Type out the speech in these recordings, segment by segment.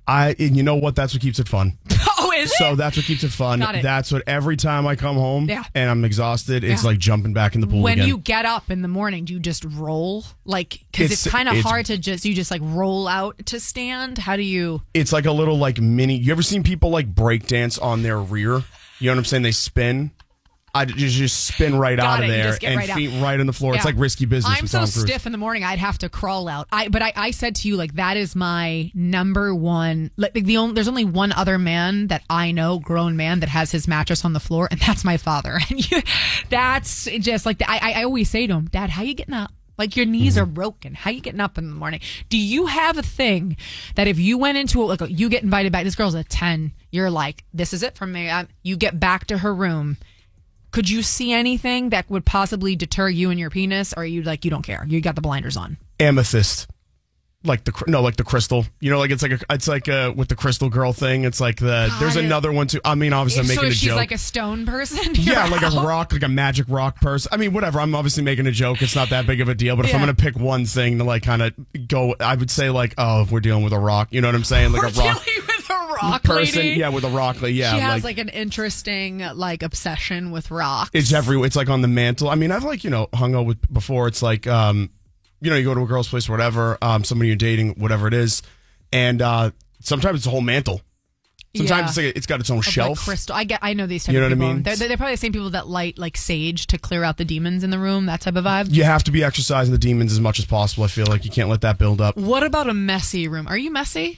And you know what? That's what keeps it fun. Oh, is it? So that's what keeps it fun. Got it. That's what every time I come home and I'm exhausted, it's like jumping back in the pool When again. you get up in the morning, do you just roll? Like, because it's kind of hard to you just like roll out to stand. How do you? It's like a little like mini. You ever seen people like break dance on their rear? You know what I'm saying? They spin. I just spin right out of there and feet right on the floor. Yeah. It's like Risky Business. I'm so stiff in the morning, I'd have to crawl out. But I said to you, like, that is my number one. Like, there's only one other man that I know, grown man, that has his mattress on the floor, and that's my father. And that's just like I always say to him, Dad, how you getting up? Like, your knees are broken. How you getting up in the morning? Do you have a thing that if you went into it, like, you get invited back, this girl's a 10, you're like, this is it for me. You get back to her room. Could you see anything that would possibly deter you and your penis, or are you like, you don't care? You got the blinders on. Amethyst. Like the crystal. You know, like it's like with the crystal girl thing. It's like there's another one too. I mean, obviously I'm making a joke. So she's like a stone person? Yeah, like a rock, like a magic rock person. I mean, whatever. I'm obviously making a joke. It's not that big of a deal. But if I'm going to pick one thing to like kind of go, I would say like, oh, we're dealing with a rock. You know what I'm saying? Like we're a rock. Dealing with a rock person. lady? Yeah, with a rock lady. Yeah. She has like an interesting like obsession with rocks. It's everywhere. It's like on the mantle. I mean, I've like, hung out with before. It's like, you go to a girl's place or whatever, somebody you're dating, whatever it is, and sometimes it's a whole mantle. Sometimes it's got its own shelf. Like crystal. I know these type of people. You know what I mean? They're probably the same people that light like sage to clear out the demons in the room, that type of vibe. You have to be exercising the demons as much as possible. I feel like you can't let that build up. What about a messy room? Are you messy?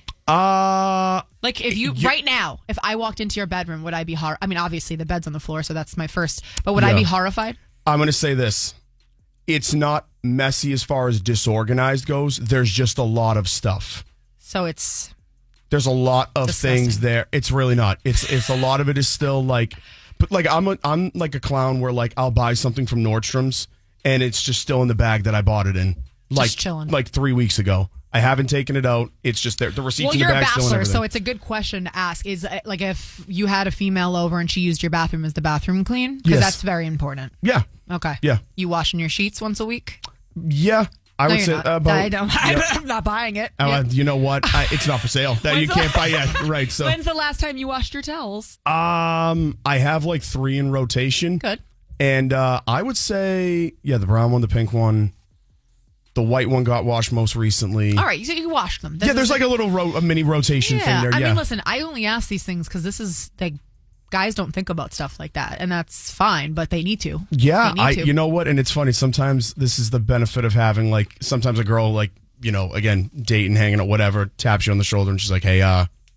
Like if you right now, if I walked into your bedroom, would I be I mean, obviously the bed's on the floor, so that's my first. But would I be horrified? I'm going to say this. It's not messy as far as disorganized goes. There's just a lot of stuff. So there's a lot of disgusting. things there. It's really not. It's a lot of it is still like, but like I'm like a clown where like I'll buy something from Nordstrom's and it's just still in the bag that I bought it in. Like just chilling. Like 3 weeks ago. I haven't taken it out. It's just there. The receipts in the bag still. Well, you're a bachelor, so it's a good question to ask. Is like if you had a female over and she used your bathroom, is the bathroom clean? Because that's very important. Yeah. Okay. Yeah. You washing your sheets once a week? Yeah. I would say about. I don't. Yeah. I'm not buying it. You know what? It's not for sale. That you can't buy yet. Right. So. When's the last time you washed your towels? I have like 3 in rotation. Good. And I would say, the brown one, the pink one. The white one got washed most recently. All right, so you washed them. There's like a mini rotation thing there. I mean, listen, I only ask these things because this is like guys don't think about stuff like that, and that's fine, but they need to. Yeah, you know what? And it's funny. Sometimes this is the benefit of having like sometimes a girl like again dating, hanging out, whatever, taps you on the shoulder and she's like, hey,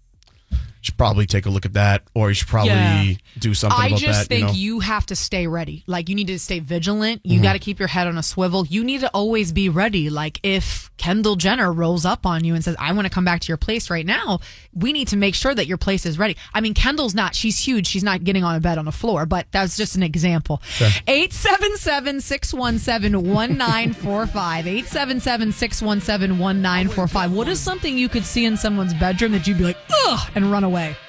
you should probably take a look at that, or you should probably do something about that. I just think you have to stay ready. Like, you need to stay vigilant. You got to keep your head on a swivel. You need to always be ready. Like, if Kendall Jenner rolls up on you and says, I want to come back to your place right now, we need to make sure that your place is ready. I mean, Kendall's she's huge. She's not getting on a bed on the floor, but that's just an example. Sure. 877-617-1945. 877-617-1945. What is something you could see in someone's bedroom that you'd be like, ugh, and run away?